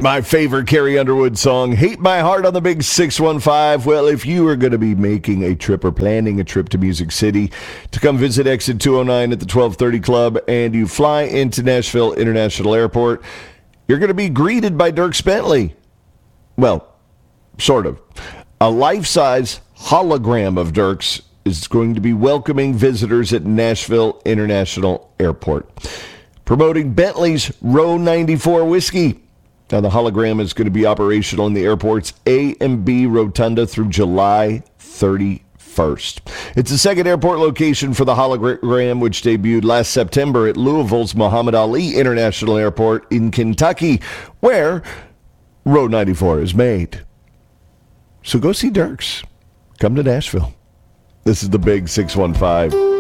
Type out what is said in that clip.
My favorite Carrie Underwood song, Hate My Heart on the Big 615. Well, if you are going to be making a trip or planning a trip to Music City to come visit Exit 209 at the 1230 Club and you fly into Nashville International Airport, you're going to be greeted by Dierks Bentley. Well, sort of. A life-size hologram of Dierks is going to be welcoming visitors at Nashville International Airport, promoting Bentley's Row 94 whiskey. Now, the hologram is going to be operational in the airport's A and B rotunda through July 31st. It's the second airport location for the hologram, which debuted last September at Louisville's Muhammad Ali International Airport in Kentucky, where Row 94 is made. So go see Dierks. Come to Nashville. This is the Big 615.